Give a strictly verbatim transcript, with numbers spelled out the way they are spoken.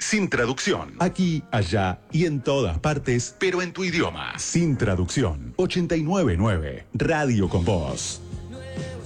sin traducción. Aquí, allá y en todas partes, pero en tu idioma. Sin traducción. ochenta y nueve punto nueve. Radio con Voz.